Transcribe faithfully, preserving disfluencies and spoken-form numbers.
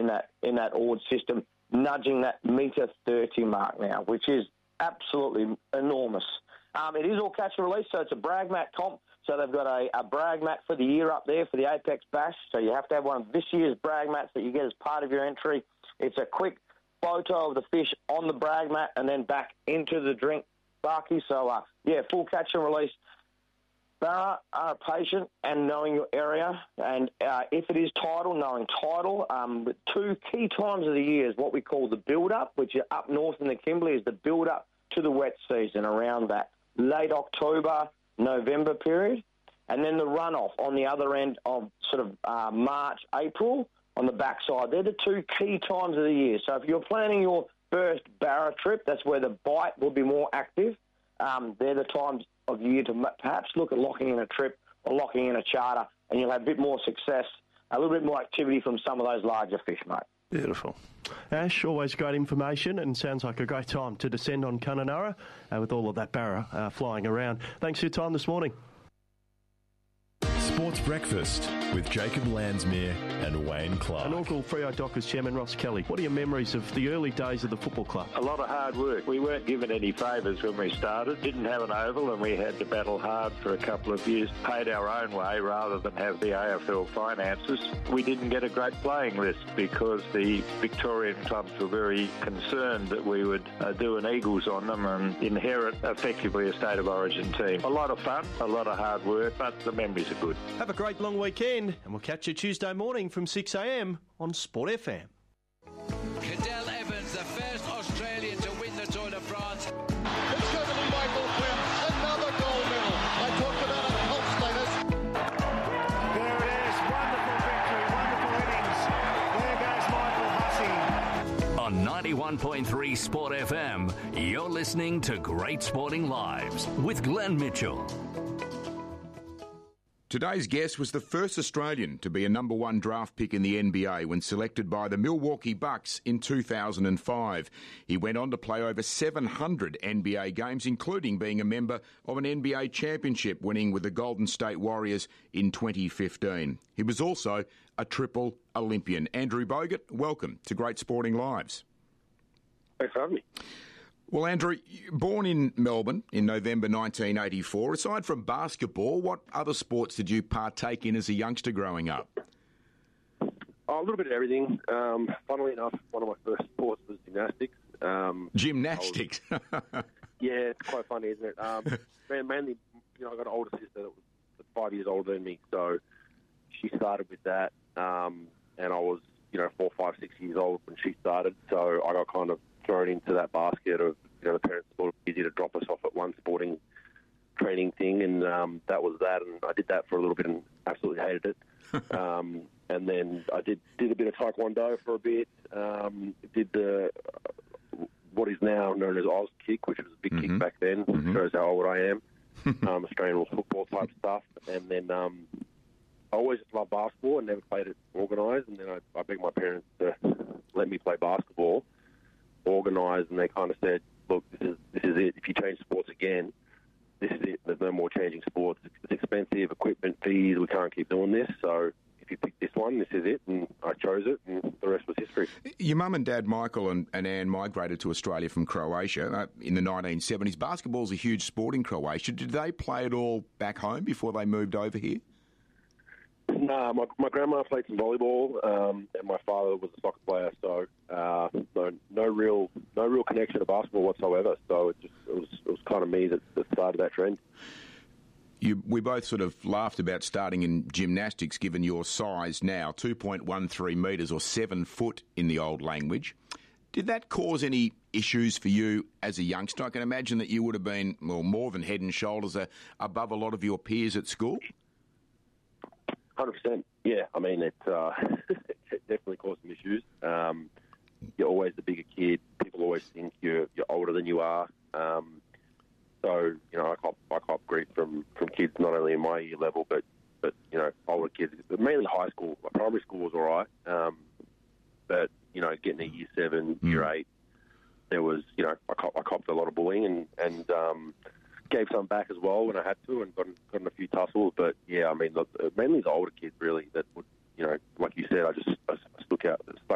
in that in that Ord system, nudging that metre thirty mark now, which is absolutely enormous. Um, it is all catch and release, so it's a brag mat comp. So they've got a, a brag mat for the year up there for the Apex Bash. So you have to have one of this year's brag mats that you get as part of your entry. It's a quick photo of the fish on the brag mat and then back into the drink, Barky. So, uh, yeah, full catch and release. Barra are patient and knowing your area. And uh, if it is tidal, knowing tidal. Um, but two key times of the year is what we call the build-up, which is up north in the Kimberley, is the build-up to the wet season around that late October, November period, and then the runoff on the other end of sort of uh, March, April on the backside. They're the two key times of the year. So if you're planning your first Barra trip, that's where the bite will be more active. Um, they're the times of year to perhaps look at locking in a trip or locking in a charter, and you'll have a bit more success, a little bit more activity from some of those larger fish, mate. Beautiful. Ash, always great information, and sounds like a great time to descend on Kununurra uh, with all of that barra uh, flying around. Thanks for your time this morning. Sports Breakfast with Jacob Landsmere and Wayne Clark. Inaugural Freo Dockers Chairman Ross Kelly. What are your memories of the early days of the football club? A lot of hard work. We weren't given any favours when we started. Didn't have an oval, and we had to battle hard for a couple of years. Paid our own way rather than have the A F L finances. We didn't get a great playing list because the Victorian clubs were very concerned that we would uh, do an Eagles on them and inherit effectively a state of origin team. A lot of fun, a lot of hard work, but the memories are good. Have a great long weekend, and we'll catch you Tuesday morning from six a m on Sport F M. Cadel Evans, the first Australian to win the Tour de France. It's going to be Michael Quinn, another gold medal. I talked about a health status. There it is, wonderful victory, wonderful innings. There goes Michael Hussey. On ninety-one point three Sport F M, you're listening to Great Sporting Lives with Glenn Mitchell. Today's guest was the first Australian to be a number one draft pick in the N B A when selected by the Milwaukee Bucks in two thousand five. He went on to play over seven hundred N B A games, including being a member of an N B A championship, winning with the Golden State Warriors in twenty fifteen. He was also a triple Olympian. Andrew Bogut, welcome to Great Sporting Lives. Thanks for having me. Well, Andrew, born in Melbourne in November nineteen eighty-four, aside from basketball, what other sports did you partake in as a youngster growing up? Oh, a little bit of everything. Um, funnily enough, one of my first sports was gymnastics. Um, Gymnastics? Was, yeah, it's quite funny, isn't it? Um, mainly, you know, I got an older sister that was five years older than me, so she started with that, um, and I was, you know, four, five, six years old when she started, so I got kind of thrown into that basket of, you know, the parents thought it was easy to drop us off at one sporting training thing, and um, that was that, and I did that for a little bit and absolutely hated it. um, and then I did did a bit of taekwondo for a bit, um, did the uh, what is now known as Oz kick, which was a big mm-hmm. kick back then, mm-hmm. shows how old I am, um, Australian rules football type stuff, and then um, I always just loved basketball and never played it organised, and then I, I begged my parents to let me play basketball organised, and they kind of said, look, this is this is it. If you change sports again, this is it. There's no more changing sports. It's expensive, equipment fees, we can't keep doing this. So if you pick this one, this is it. And I chose it, and the rest was history. Your mum and dad, Michael and, and Anne, migrated to Australia from Croatia uh, in the nineteen seventies. Basketball's a huge sport in Croatia. Did they play it all back home before they moved over here? No, my, my grandma played some volleyball, um, and my father was a soccer player, so uh, no, no real, no real connection to basketball whatsoever. So it just it was it was kind of me that, that started that trend. You, we both sort of laughed about starting in gymnastics, given your size now, two point one three metres or seven foot in the old language. Did that cause any issues for you as a youngster? I can imagine that you would have been well more than head and shoulders uh, above a lot of your peers at school. one hundred percent. Yeah, I mean, it, uh, it definitely caused some issues. Um, you're always the bigger kid. People always think you're you're older than you are. Um, so, you know, I cop, I cop grief from, from kids not only in my year level, but, but you know, older kids. But mainly high school. Like primary school was all right. Um, but, you know, getting to year seven, mm. year eight, there was, you know, I, cop, I copped a lot of bullying and... and um, gave some back as well when I had to and got in, got in a few tussles. But, yeah, I mean, look, mainly the older kids, really, that would, you know, like you said, I just I stuck out,